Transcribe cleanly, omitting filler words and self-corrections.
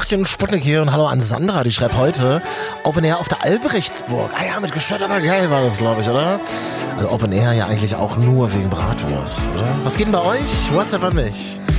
Tachchen, Sputnik hier und hallo an Sandra, die schreibt heute Open Air auf der Albrechtsburg. Ah ja, mit gestört, aber geil war das, glaube ich, oder? Also Open Air ja eigentlich auch nur wegen Bratwurst, oder? Was geht denn bei euch? WhatsApp an mich.